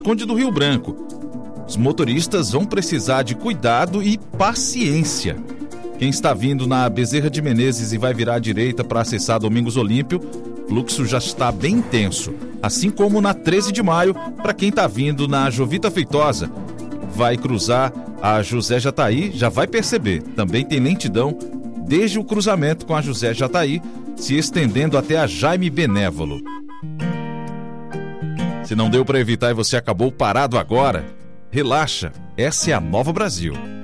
Conde do Rio Branco. Os motoristas vão precisar de cuidado e paciência. Quem está vindo na Bezerra de Menezes e vai virar à direita para acessar Domingos Olímpio, o fluxo já está bem intenso. Assim como na 13 de maio, para quem está vindo na Jovita Feitosa, vai cruzar a José Jataí, já vai perceber. Também tem lentidão desde o cruzamento com a José Jataí, se estendendo até a Jaime Benévolo. Se não deu para evitar e você acabou parado agora, relaxa, essa é a Nova Brasil.